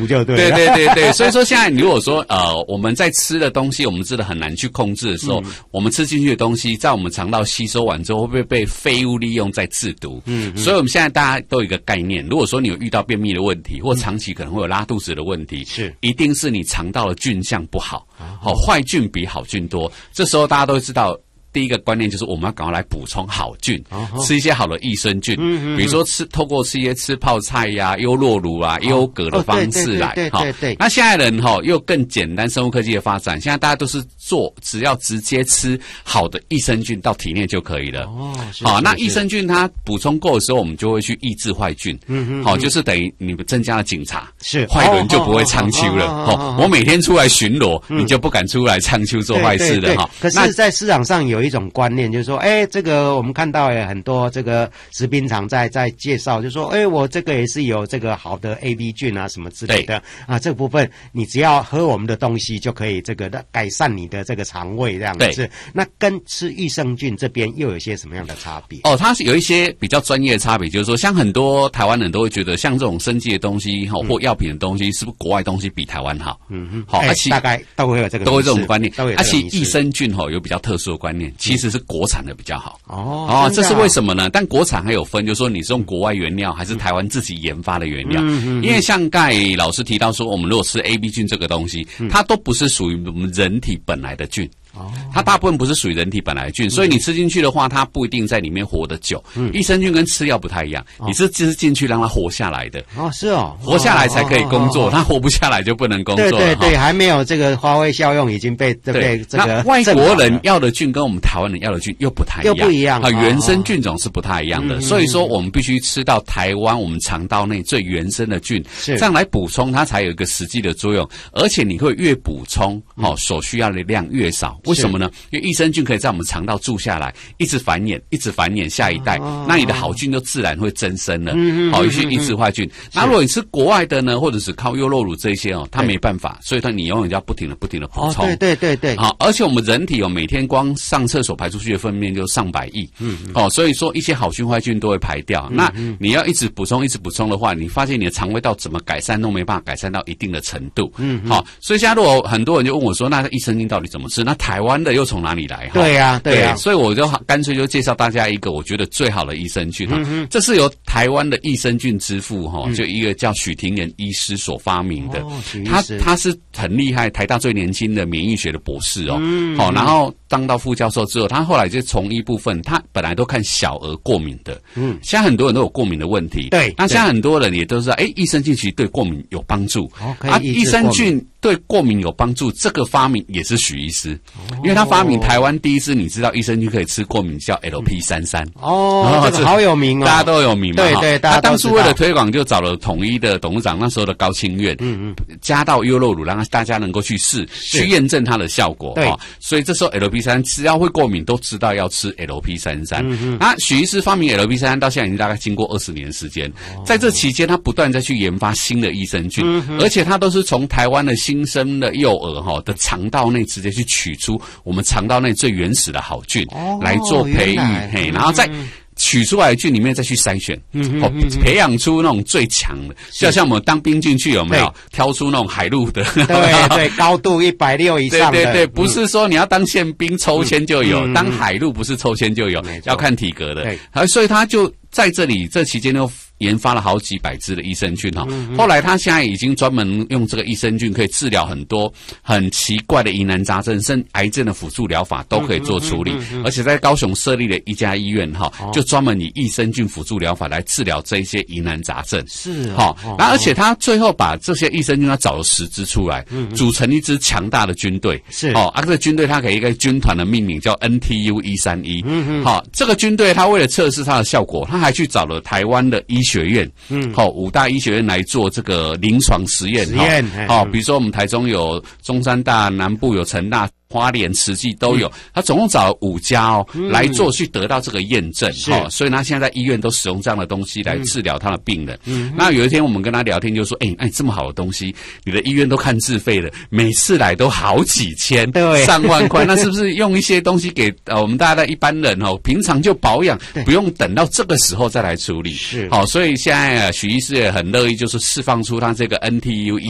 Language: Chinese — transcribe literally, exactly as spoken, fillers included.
毒就对了。 对对对对，所以说现在如果说呃我们在吃的东西，我们知道很难去控制的时候，嗯、我们吃进去的东西，在我们肠道吸收完之后，会不会被废物利用再制毒？嗯，所以我们现在大家都有一个概念，如果说你有遇到便秘的问题，或长期可能会有拉肚子的问题，是、嗯、一定是你肠道的菌相不好，好、哦、坏菌比好菌多，这时候大家都知道。第一个观念就是我们要赶快来补充好菌，哦、吃一些好的益生菌，嗯嗯、比如说吃透过吃一些吃泡菜呀、啊、优酪乳啊、优格的方式来， 对对对。 那现在人哈、哦、又更简单，生物科技的发展，现在大家都是做只要直接吃好的益生菌到体内就可以了。哦，好，那益生菌它补充够的时候，我们就会去抑制坏菌。嗯嗯。好，就是等于你们增加了警察，是坏人就不会猖跷了。哦，我每天出来巡逻，嗯、你就不敢出来猖跷做坏事了哈。 可是，在市场上有。有一种观念就是说，哎，这个我们看到很多这个食品厂在在介绍，就说，哎，我这个也是有这个好的 A B 菌啊什么之类的啊，这个部分你只要喝我们的东西就可以这个改善你的这个肠胃这样子。那跟吃益生菌这边又有一些什么样的差别？ 哦，它是有一些比较专业的差别，就是说，像很多台湾人都会觉得，像这种生技的东西哈、嗯、或药品的东西，是不是国外东西比台湾好？嗯嗯，好，而且、 欸、大概都会有这个都会这种观念，而且益生菌哈有比较特殊的观念。其实是国产的比较好哦哦，这是为什么呢？但国产还有分，就是说你是用国外原料还是台湾自己研发的原料？嗯嗯嗯、因为像刚才老师提到说，我们如果吃 A B 菌这个东西，嗯、它都不是属于我们人体本来的菌。哦，它大部分不是属于人体本来的菌，所以你吃进去的话，它不一定在里面活得久。嗯，益生菌跟吃药不太一样，哦、你是吃进去让它活下来的。 哦，是哦， 活下来才可以工作，哦哦哦哦、它活不下来就不能工作了。 对对对，还没有这个发挥效用，已经被对不对？这个那外国人要的菌跟我们台湾人要的菌又不太一样， 又不一样啊，原生菌种是不太一样的。哦、所以说，我们必须吃到台湾我们肠道内最原生的菌，这样来补充，它才有一个实际的作用。而且你会越补充，哦，所需要的量越少。为什么呢？因为益生菌可以在我们肠道住下来，一直繁衍，一直繁衍下一代，哦、那你的好菌就自然会增生了，嗯、好，去抑制坏菌。那如果你吃国外的呢，或者是靠优酪乳这些哦，它没办法，所以它你永远要不停的、不停的补充。 哦、对对对对。 好，而且我们人体哦，每天光上厕所排出去的粪便就上百亿，嗯，哦，所以说一些好菌坏菌都会排掉。嗯、那你要一直补充、一直补充的话，你发现你的肠胃道怎么改善都没办法改善到一定的程度。嗯，好，所以现在如果很多人就问我说，那益生菌到底怎么吃？那台湾的又从哪里来？ 对呀、啊，对呀、啊， 所以我就干脆就介绍大家一个我觉得最好的益生菌哈，嗯、这是由台湾的益生菌之父哈，嗯、就一个叫许廷炎医师所发明的。哦、他他是很厉害，台大最年轻的免疫学的博士哦。嗯，好，然后当到副教授之后，他后来就从一部分，他本来都看小儿过敏的，嗯，现在很多人都有过敏的问题，对，那现在很多人也都知道，哎，益生菌其实对过敏有帮助，哦、啊，益生菌对过敏有帮助，这个发明也是许医师，哦、因为他发明台湾第一支，你知道益生菌可以吃过敏叫 L P 三十三， 哦，这个好有名哦， 大家都有名嘛， 对对，大家他当初为了推广，就找了统一的董事长，那时候的高清院，嗯嗯，加到优酪乳，让大家能够去试，去验证它的效果，对，所以这时候 L P 三十三只要会过敏，都知道要吃 L P 三十三。那许医师发明 L P 三十三到现在已经大概经过二十年的时间，在这期间，他不断再去研发新的益生菌，而且他都是从台湾的新生的幼儿哈的肠道内直接去取出我们肠道内最原始的好菌来做培育，嘿，然后再取出来的菌里面再去筛选，嗯，哦，培养出那种最强的，就像我们当兵进去有没有挑出那种海陆的？ 对对，高度一百六以上的。 对对对，不是说你要当宪兵抽签就有，嗯、当海陆不是抽签就有，要看体格的。对，所以他就在这里这期间又研发了好几百支的益生菌哈，嗯、后来他现在已经专门用这个益生菌可以治疗很多很奇怪的疑难杂症，甚至癌症的辅助疗法都可以做处理，嗯嗯嗯嗯、而且在高雄设立了一家医院哈，哦、就专门以益生菌辅助疗法来治疗这一些疑难杂症。是哈，哦，那而且他最后把这些益生菌他找了十支出来，嗯嗯、组成一支强大的军队。是哦，啊，这个军队他给一个军团的命名叫 N T U 一三一。嗯嗯，好，这个军队他为了测试它的效果，他还去找了台湾的医学院，嗯，好，五大医学院来做这个临床实验，实验，好，比如说我们台中有中山大，南部有成大，花莲、慈济都有，他总共找了五家哦、嗯、来做，去得到这个验证，哦，所以他现在在医院都使用这样的东西来治疗他的病人。嗯，那有一天我们跟他聊天，就说：“哎、欸，哎，这么好的东西，你的医院都看自费了，每次来都好几千、对，上万块，那是不是用一些东西给呃我们大家的一般人哦，平常就保养，不用等到这个时候再来处理？是，好，所以现在啊，许医师也很乐意，就是释放出他这个 N T U